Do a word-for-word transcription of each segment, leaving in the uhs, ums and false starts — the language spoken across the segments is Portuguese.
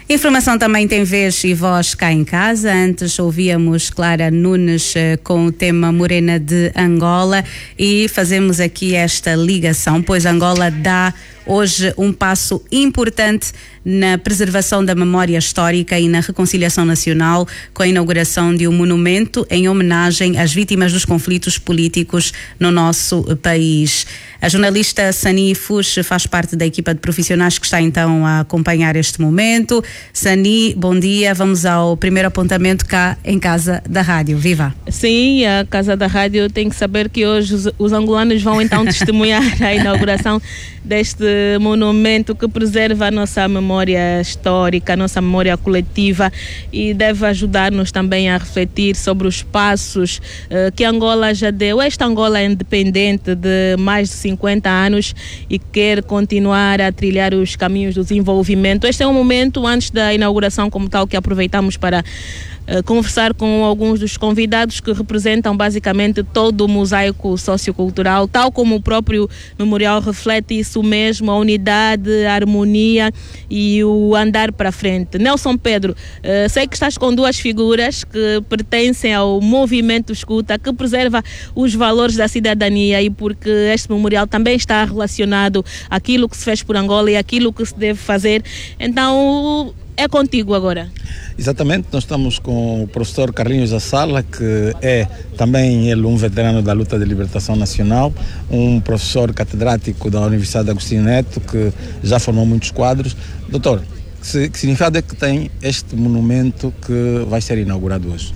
Informação também tem vez e voz cá em casa. Antes ouvíamos Clara Nunes com o tema Morena de Angola e fazemos aqui esta ligação, pois Angola dá hoje um passo importante na preservação da memória histórica e na reconciliação nacional com a inauguração de um monumento em homenagem às vítimas dos conflitos políticos no nosso país. A jornalista Sani Fush faz parte da equipa de profissionais que está então a acompanhar este momento. Sani, bom dia. Vamos ao primeiro apontamento cá em Casa da Rádio. Viva! Sim, a Casa da Rádio tem que saber que hoje os, os angolanos vão então testemunhar a inauguração deste monumento que preserva a nossa memória histórica, a nossa memória coletiva e deve ajudar-nos também a refletir sobre os passos uh, que Angola já deu. Esta Angola é independente de mais de cinquenta anos e quer continuar a trilhar os caminhos do desenvolvimento. Este é um momento antes da inauguração como tal que aproveitamos para Uh, conversar com alguns dos convidados que representam basicamente todo o mosaico sociocultural, tal como o próprio memorial reflete isso mesmo, a unidade, a harmonia e o andar para frente. Nelson Pedro, uh, sei que estás com duas figuras que pertencem ao movimento escuta, que preserva os valores da cidadania e porque este memorial também está relacionado àquilo que se fez por Angola e àquilo que se deve fazer. Então, é contigo agora. Exatamente, nós estamos com o professor Carlinhos Assala, que é também ele um veterano da luta de libertação nacional, um professor catedrático da Universidade de Agostinho Neto, que já formou muitos quadros. Doutor, que, que significado é que tem este monumento que vai ser inaugurado hoje?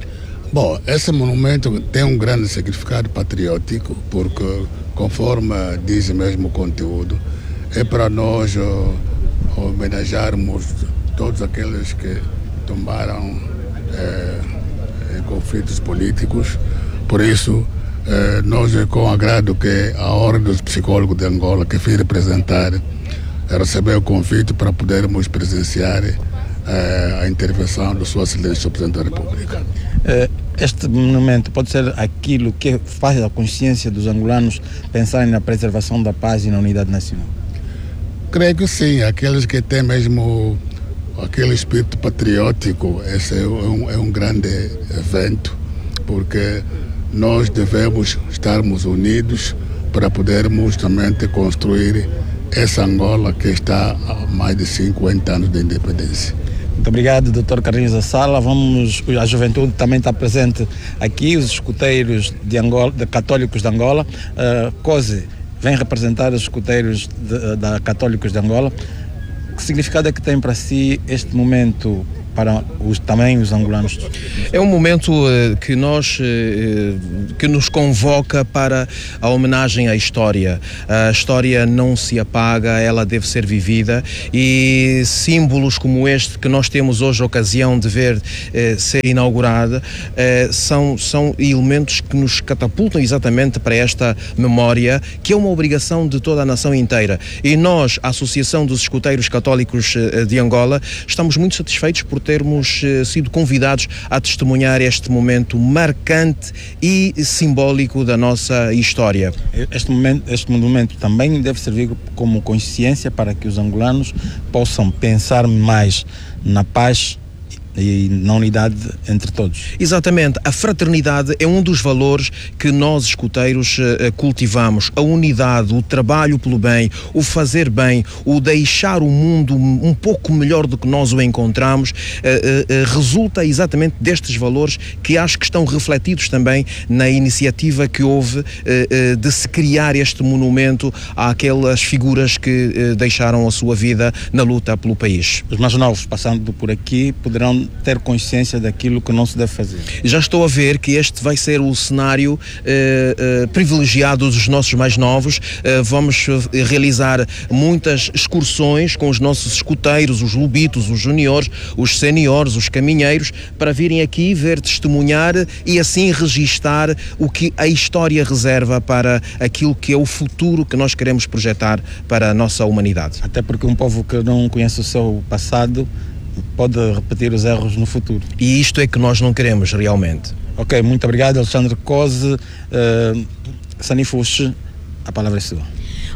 Bom, esse monumento tem um grande significado patriótico, porque, conforme diz mesmo o conteúdo, é para nós uh, homenagearmos todos aqueles que tombaram eh, em conflitos políticos. Por isso, eh, nós é com agrado que a Ordem dos Psicólogos de Angola, que fui representar, recebeu o convite para podermos presenciar eh, a intervenção do Sua Excelência, o Presidente da República. Este monumento pode ser aquilo que faz a consciência dos angolanos pensarem na preservação da paz e na unidade nacional? Creio que sim, aqueles que têm mesmo aquele espírito patriótico. Esse é um, é um grande evento, porque nós devemos estarmos unidos para podermos também construir essa Angola que está há mais de cinquenta anos de independência. Muito obrigado, doutor Carlinhos Assala. Vamos, a juventude também está presente aqui, os escuteiros de Angola, de católicos de Angola. Uh, Cose vem representar os escuteiros de, da Católicos de Angola. Que significado é que tem para si este momento para os, também os angolanos? É um momento uh, que nós uh, que nos convoca para a homenagem à história. A história não se apaga, ela deve ser vivida e símbolos como este que nós temos hoje a ocasião de ver uh, ser inaugurado uh, são, são elementos que nos catapultam exatamente para esta memória, que é uma obrigação de toda a nação inteira. E nós, a Associação dos Escuteiros Católicos uh, de Angola, estamos muito satisfeitos por termos uh, sido convidados a testemunhar este momento marcante e simbólico da nossa história. Este momento, este monumento também deve servir como consciência para que os angolanos possam pensar mais na paz e na unidade entre todos. Exatamente, a fraternidade é um dos valores que nós escuteiros uh, cultivamos, a unidade, o trabalho pelo bem, o fazer bem, o deixar o mundo um pouco melhor do que nós o encontramos, uh, uh, uh, resulta exatamente destes valores que acho que estão refletidos também na iniciativa que houve uh, uh, de se criar este monumento àquelas figuras que uh, deixaram a sua vida na luta pelo país. Os mais novos, passando por aqui, poderão ter consciência daquilo que não se deve fazer. Já estou a ver que este vai ser o cenário eh, eh, privilegiado dos nossos mais novos. Eh, vamos realizar muitas excursões com os nossos escuteiros, os lobitos, os juniores, os seniores, os caminheiros, para virem aqui ver, testemunhar e assim registar o que a história reserva para aquilo que é o futuro que nós queremos projetar para a nossa humanidade. Até porque um povo que não conhece o seu passado pode repetir os erros no futuro. E isto é que nós não queremos realmente. Ok, muito obrigado, Alexandre Cose. Uh, Sani Fush, a palavra é sua.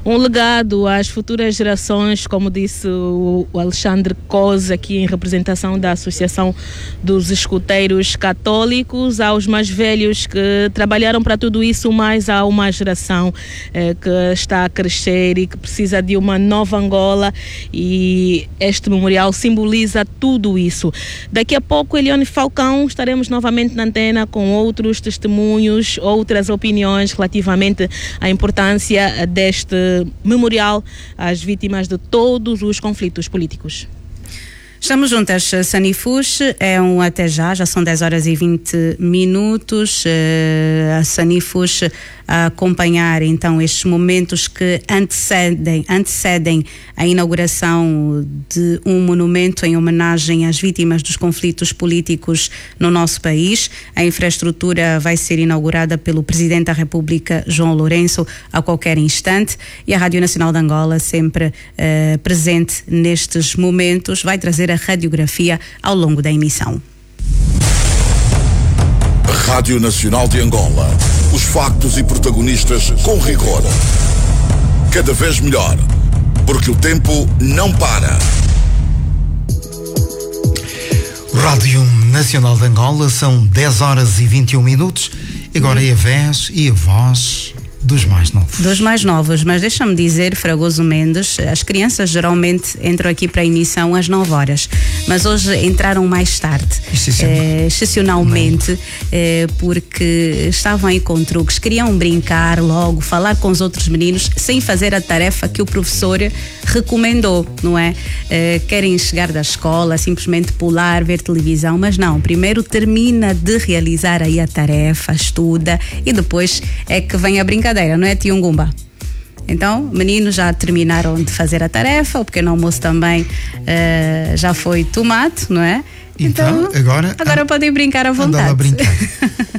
um legado às futuras gerações, como disse o, o Alexandre Cose, aqui em representação da Associação dos Escuteiros Católicos, aos mais velhos que trabalharam para tudo isso, mais a uma geração eh, que está a crescer e que precisa de uma nova Angola, e este memorial simboliza tudo isso. Daqui a pouco, Elione Falcão, estaremos novamente na antena com outros testemunhos, outras opiniões relativamente à importância deste memorial às vítimas de todos os conflitos políticos. Estamos juntas, Sanifus, é um até já, já são dez horas e vinte minutos, a Sanifus a acompanhar então estes momentos que antecedem, antecedem a inauguração de um monumento em homenagem às vítimas dos conflitos políticos no nosso país. A infraestrutura vai ser inaugurada pelo Presidente da República, João Lourenço, a qualquer instante, e a Rádio Nacional de Angola, sempre eh, presente nestes momentos, vai trazer a radiografia ao longo da emissão. Rádio Nacional de Angola. Os factos e protagonistas com rigor. Cada vez melhor, porque o tempo não para. Rádio Nacional de Angola, são dez horas e vinte e um minutos. Agora é a vez e a voz dos mais novos. Dos mais novos, mas deixa-me dizer, Fragoso Mendes, as crianças geralmente entram aqui para a emissão às nove horas, mas hoje entraram mais tarde, eh, excepcionalmente, eh, porque estavam aí com truques, queriam brincar logo, falar com os outros meninos, sem fazer a tarefa que o professor recomendou, não é? Eh, querem chegar da escola, simplesmente pular, ver televisão, mas não, primeiro termina de realizar aí a tarefa, estuda, e depois é que vem a brincadeira. Não é, tio Ngumba? Então, meninos já terminaram de fazer a tarefa, o pequeno almoço também uh, já foi tomado, não é? Então, então agora, agora podem brincar à vontade. Andava a brincar.